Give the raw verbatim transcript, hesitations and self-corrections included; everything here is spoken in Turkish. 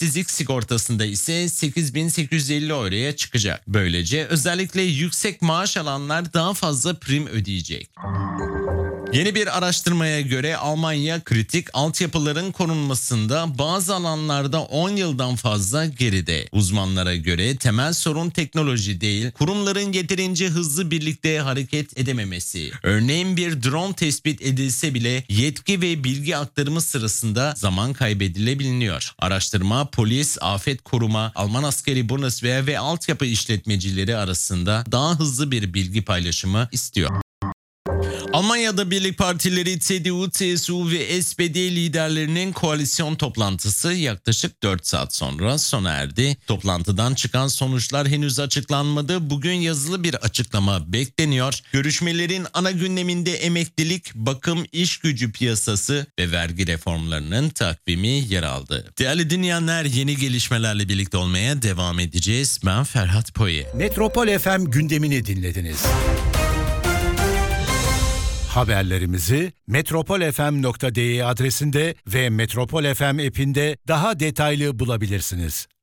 işsizlik sigortasında ise sekiz bin sekiz yüz elli euroya çıkacak. Böylece özellikle yüksek maaş alanlar daha fazla prim ödeyecek. Yeni bir araştırmaya göre Almanya kritik altyapıların korunmasında bazı alanlarda on yıldan fazla geride. Uzmanlara göre temel sorun teknoloji değil, kurumların yeterince hızlı birlikte hareket edememesi. Örneğin bir drone tespit edilse bile yetki ve bilgi aktarımı sırasında zaman kaybedilebiliyor. Araştırma, polis, afet koruma, Alman askeri Bundeswehr ve altyapı işletmecileri arasında daha hızlı bir bilgi paylaşımı istiyor. Almanya'da birlik partileri C D U, C S U ve S P D liderlerinin koalisyon toplantısı yaklaşık dört saat sonra sona erdi. Toplantıdan çıkan sonuçlar henüz açıklanmadı. Bugün yazılı bir açıklama bekleniyor. Görüşmelerin ana gündeminde emeklilik, bakım, iş gücü piyasası ve vergi reformlarının takvimi yer aldı. Değerli dinleyenler, yeni gelişmelerle birlikte olmaya devam edeceğiz. Ben Ferhat Poyi. Metropol F M gündemini dinlediniz. Haberlerimizi metropol f m nokta d e adresinde ve Metropol F M app'inde daha detaylı bulabilirsiniz.